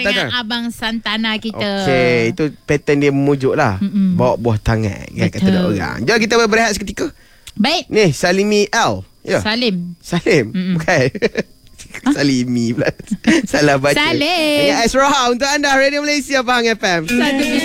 dengan Abang Santana kita. Okey, itu pattern dia memujuk lah. Bawa buah tangan kan, kata Betul. orang. Jom kita berehat seketika. Baik. Ni Salimi L. Ya. Salim. Bukan. Salimi pula. Salah baca. Salim. Dengan Azra untuk anda Radio Malaysia Pahang FM.